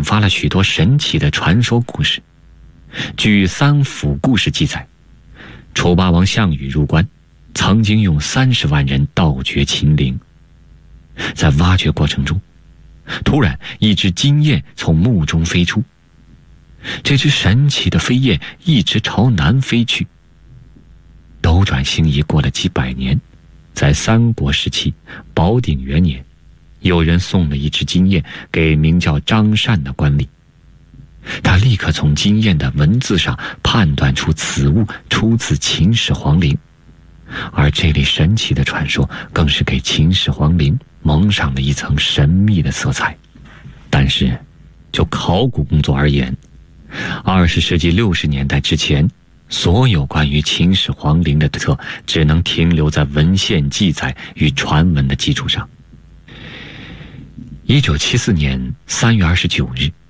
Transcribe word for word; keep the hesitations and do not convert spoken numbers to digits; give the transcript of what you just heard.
发了许多神奇的传说故事。据三府故事记载，楚霸王项羽入关，曾经用三十万人盗掘秦陵。在挖掘过程中，突然一只金雁从墓中飞出，这只神奇的飞燕一直朝南飞去。斗转星移过了几百年，在三国时期宝鼎元年，有人送了一只金雁给名叫张善的官吏，他立刻从金雁的文字上判断出此物出自秦始皇陵，而这类神奇的传说更是给秦始皇陵蒙上了一层神秘的色彩。但是就考古工作而言，二十世纪六十年代之前，所有关于秦始皇陵的推测只能停留在文献记载与传闻的基础上。一九七四年三月二十九日，